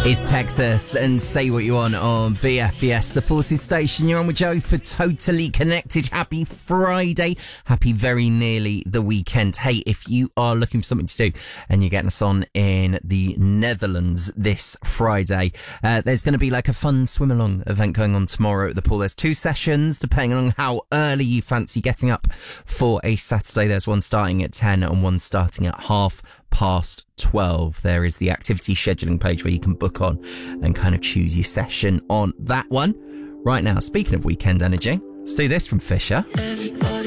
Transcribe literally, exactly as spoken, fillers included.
It's Texas and Say What You Want on B F B S, the Forces station. You're on with Joe for Totally Connected. Happy Friday. Happy very nearly the weekend. Hey, if you are looking for something to do and you're getting us on in the Netherlands this Friday, uh, there's going to be like a fun swim along event going on tomorrow at the pool. There's two sessions depending on how early you fancy getting up for a Saturday. There's one starting at ten and one starting at half past twelve. There is the activity scheduling page where you can book on and kind of choose your session on that one. Right now, speaking of weekend energy, let's do this from Fisher. Everybody